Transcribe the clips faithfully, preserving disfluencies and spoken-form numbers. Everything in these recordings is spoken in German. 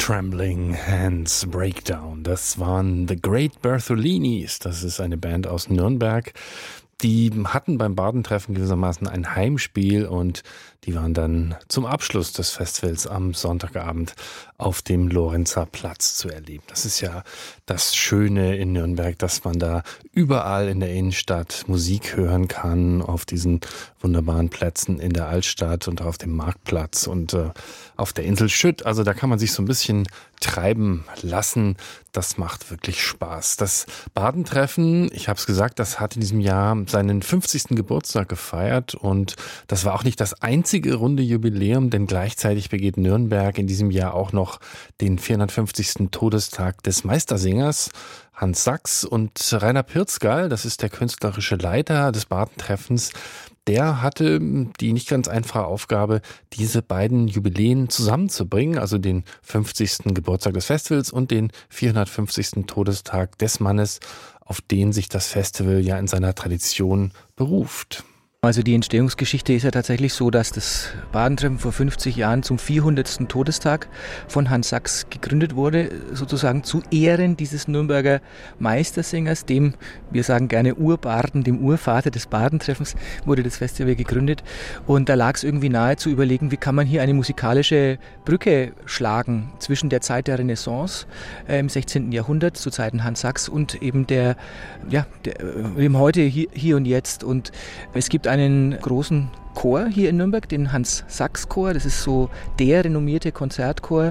Trembling Hands Breakdown. Das waren The Great Bertholinis. Das ist eine Band aus Nürnberg. Die hatten beim Bardentreffen gewissermaßen ein Heimspiel und die waren dann zum Abschluss des Festivals am Sonntagabend auf dem Lorenzer Platz zu erleben. Das ist ja das Schöne in Nürnberg, dass man da überall in der Innenstadt Musik hören kann, auf diesen wunderbaren Plätzen in der Altstadt und auf dem Marktplatz und äh, auf der Insel Schütt. Also da kann man sich so ein bisschen treiben lassen. Das macht wirklich Spaß. Das Bardentreffen, ich habe es gesagt, das hat in diesem Jahr seinen fünfzigsten Geburtstag gefeiert und das war auch nicht das einzige runde Jubiläum, denn gleichzeitig begeht Nürnberg in diesem Jahr auch noch den vierhundertfünfzigsten Todestag des Meistersingers Hans Sachs und Rainer Pirzgal, das ist der künstlerische Leiter des Bardentreffens. Der hatte die nicht ganz einfache Aufgabe, diese beiden Jubiläen zusammenzubringen, also den fünfzigsten Geburtstag des Festivals und den vierhundertfünfzigsten Todestag des Mannes, auf den sich das Festival ja in seiner Tradition beruft. Also die Entstehungsgeschichte ist ja tatsächlich so, dass das Bardentreffen vor fünfzig Jahren zum vierhundertsten Todestag von Hans Sachs gegründet wurde, sozusagen zu Ehren dieses Nürnberger Meistersingers, dem, wir sagen gerne Urbarden, dem Urvater des Bardentreffens, wurde das Festival gegründet. Und da lag es irgendwie nahe zu überlegen, wie kann man hier eine musikalische Brücke schlagen zwischen der Zeit der Renaissance äh, im sechzehnten Jahrhundert zu Zeiten Hans Sachs und eben der, ja, der, dem heute hier, hier und jetzt. Und es gibt einen großen Chor hier in Nürnberg, den Hans-Sachs-Chor. Das ist so der renommierte Konzertchor.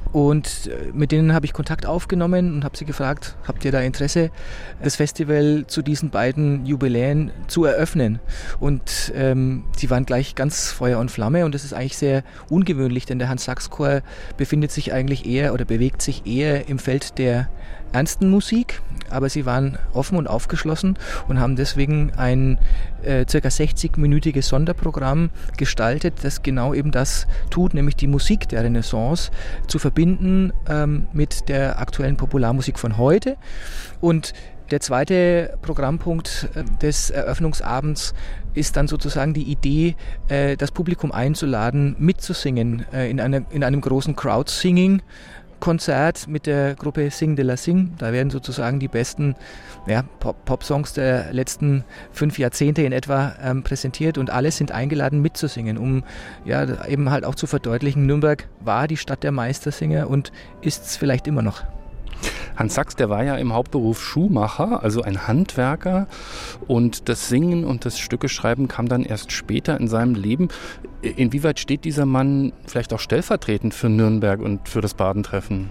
Und mit denen habe ich Kontakt aufgenommen und habe sie gefragt, habt ihr da Interesse, das Festival zu diesen beiden Jubiläen zu eröffnen? Und ähm, sie waren gleich ganz Feuer und Flamme und das ist eigentlich sehr ungewöhnlich, denn der Hans-Sachs-Chor befindet sich eigentlich eher oder bewegt sich eher im Feld der ernsten Musik, aber sie waren offen und aufgeschlossen und haben deswegen ein äh, circa sechzig-minütiges Sonderprogramm gestaltet, das genau eben das tut, nämlich die Musik der Renaissance zu verbinden ähm, mit der aktuellen Popularmusik von heute. Und der zweite Programmpunkt des Eröffnungsabends ist dann sozusagen die Idee, das Publikum einzuladen, mitzusingen in, einer, in einem großen Crowd-Singing Konzert mit der Gruppe Sing de la Sing. Da werden sozusagen die besten ja, Pop- Pop-Songs der letzten fünf Jahrzehnte in etwa ähm, präsentiert und alle sind eingeladen mitzusingen, um ja, eben halt auch zu verdeutlichen, Nürnberg war die Stadt der Meistersinger und ist es vielleicht immer noch. Hans Sachs, der war ja im Hauptberuf Schuhmacher, also ein Handwerker und das Singen und das Stückeschreiben kam dann erst später in seinem Leben. Inwieweit steht dieser Mann vielleicht auch stellvertretend für Nürnberg und für das Bardentreffen?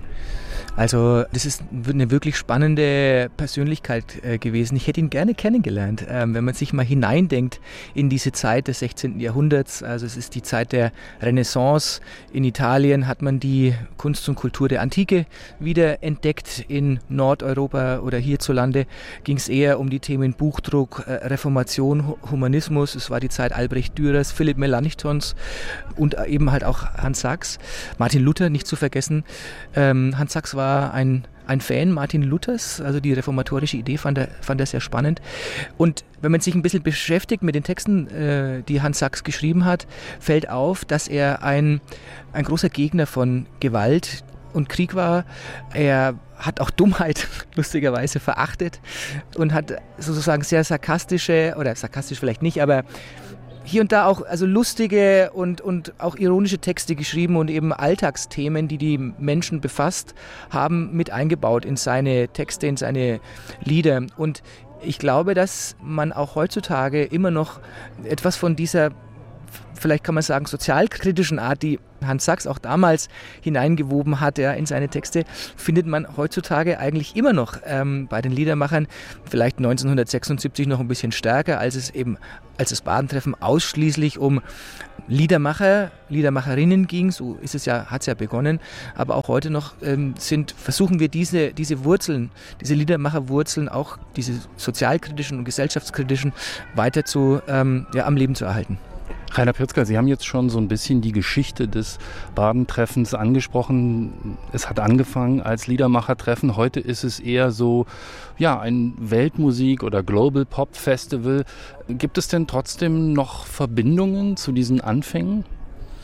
Also das ist eine wirklich spannende Persönlichkeit äh, gewesen. Ich hätte ihn gerne kennengelernt, ähm, wenn man sich mal hineindenkt in diese Zeit des sechzehnten Jahrhunderts. Also es ist die Zeit der Renaissance. In Italien hat man die Kunst und Kultur der Antike wieder entdeckt. In Nordeuropa oder hierzulande ging es eher um die Themen Buchdruck, äh, Reformation, Humanismus. Es war die Zeit Albrecht Dürers, Philipp Melanchthons und eben halt auch Hans Sachs. Martin Luther nicht zu vergessen. Ähm, Hans Sachs war ein, ein Fan Martin Luthers, also die reformatorische Idee fand er, fand er sehr spannend. Und wenn man sich ein bisschen beschäftigt mit den Texten, äh, die Hans Sachs geschrieben hat, fällt auf, dass er ein, ein großer Gegner von Gewalt und Krieg war. Er hat auch Dummheit lustigerweise verachtet und hat sozusagen sehr sarkastische, oder sarkastisch vielleicht nicht, aber hier und da auch also lustige und, und auch ironische Texte geschrieben und eben Alltagsthemen, die die Menschen befasst haben, mit eingebaut in seine Texte, in seine Lieder. Und ich glaube, dass man auch heutzutage immer noch etwas von dieser, vielleicht kann man sagen, sozialkritischen Art, die Hans Sachs auch damals hineingewoben hat ja, in seine Texte, findet man heutzutage eigentlich immer noch ähm, bei den Liedermachern, vielleicht neunzehnhundertsechsundsiebzig noch ein bisschen stärker, als es eben, als das Bardentreffen ausschließlich um Liedermacher, Liedermacherinnen ging, so ist es ja, hat es ja begonnen, aber auch heute noch ähm, sind, versuchen wir diese, diese Wurzeln, diese Liedermacherwurzeln, auch diese sozialkritischen und gesellschaftskritischen, weiter zu, ähm, ja, am Leben zu erhalten. Rainer Pirzgal, Sie haben jetzt schon so ein bisschen die Geschichte des Bardentreffens angesprochen. Es hat angefangen als Liedermachertreffen. Heute ist es eher so, ja, ein Weltmusik- oder Global Pop Festival. Gibt es denn trotzdem noch Verbindungen zu diesen Anfängen?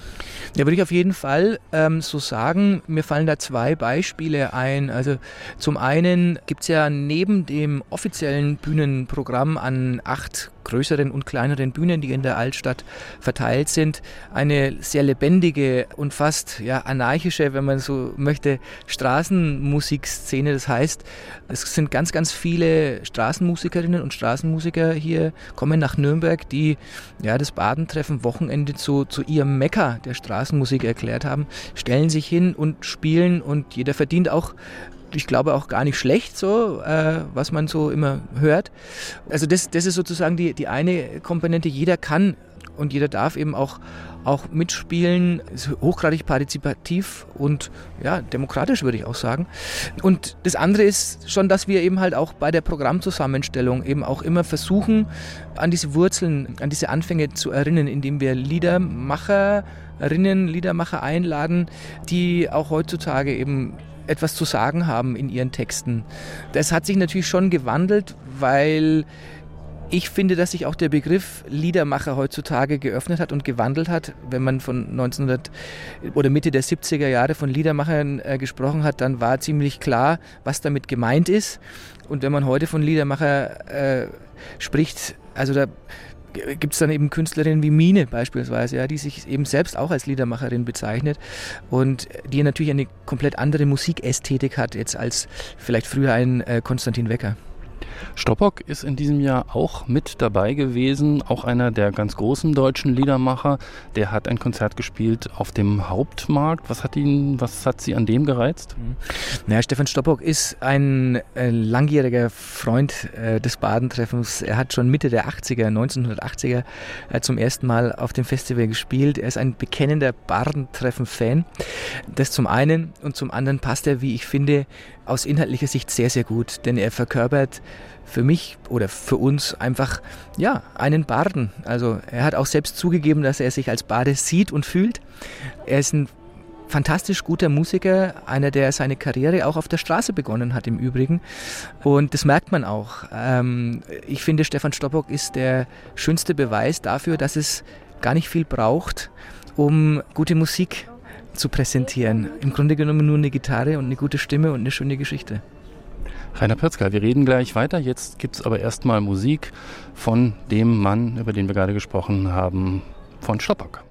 Ja, würde ich auf jeden Fall ähm, so sagen. Mir fallen da zwei Beispiele ein. Also zum einen gibt es ja neben dem offiziellen Bühnenprogramm an acht größeren und kleineren Bühnen, die in der Altstadt verteilt sind, eine sehr lebendige und fast ja, anarchische, wenn man so möchte, Straßenmusikszene. Das heißt, es sind ganz, ganz viele Straßenmusikerinnen und Straßenmusiker hier, kommen nach Nürnberg, die ja, das Badentreffen Wochenende zu, zu ihrem Mekka der Straßenmusik erklärt haben, stellen sich hin und spielen und jeder verdient auch, ich glaube auch gar nicht schlecht, so, äh, was man so immer hört. Also das, das ist sozusagen die, die eine Komponente. Jeder kann und jeder darf eben auch, auch mitspielen, ist hochgradig partizipativ und ja, demokratisch, würde ich auch sagen. Und das andere ist schon, dass wir eben halt auch bei der Programmzusammenstellung eben auch immer versuchen, an diese Wurzeln, an diese Anfänge zu erinnern, indem wir Liedermacherinnen, Liedermacher einladen, die auch heutzutage eben etwas zu sagen haben in ihren Texten. Das hat sich natürlich schon gewandelt, weil ich finde, dass sich auch der Begriff Liedermacher heutzutage geöffnet hat und gewandelt hat. Wenn man von neunzehnhundert oder Mitte der siebziger Jahre von Liedermachern äh, gesprochen hat, dann war ziemlich klar, was damit gemeint ist. Und wenn man heute von Liedermacher äh, spricht, also da gibt es dann eben Künstlerinnen wie Mine beispielsweise, ja, die sich eben selbst auch als Liedermacherin bezeichnet und die natürlich eine komplett andere Musikästhetik hat jetzt als vielleicht früher ein äh, Konstantin Wecker. Stoppock ist in diesem Jahr auch mit dabei gewesen, auch einer der ganz großen deutschen Liedermacher. Der hat ein Konzert gespielt auf dem Hauptmarkt. Was hat ihn, was hat Sie an dem gereizt? Naja, Stefan Stoppock ist ein äh, langjähriger Freund äh, des Badentreffens. Er hat schon Mitte der achtziger, neunzehnhundertachtziger äh, zum ersten Mal auf dem Festival gespielt. Er ist ein bekennender Badentreffen-Fan. Das zum einen und zum anderen passt er, wie ich finde, aus inhaltlicher Sicht sehr, sehr gut, denn er verkörpert für mich oder für uns einfach, ja, einen Barden. Also er hat auch selbst zugegeben, dass er sich als Bade sieht und fühlt. Er ist ein fantastisch guter Musiker, einer, der seine Karriere auch auf der Straße begonnen hat im Übrigen. Und das merkt man auch. Ähm, ich finde, Stefan Stoppock ist der schönste Beweis dafür, dass es gar nicht viel braucht, um gute Musik zu präsentieren. Im Grunde genommen nur eine Gitarre und eine gute Stimme und eine schöne Geschichte. Rainer Pötzker, wir reden gleich weiter. Jetzt gibt es aber erstmal Musik von dem Mann, über den wir gerade gesprochen haben, von Stoppock.